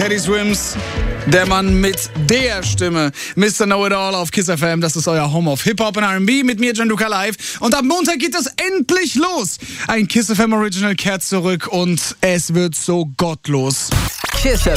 Teddy Swims, der Mann mit der Stimme. Mr. Know-It-All auf Kiss FM, das ist euer Home of Hip-Hop und R&B mit mir, Gianluca Live. Und am Montag geht es endlich los. Ein Kiss FM Original kehrt zurück und es wird so gottlos. Kiss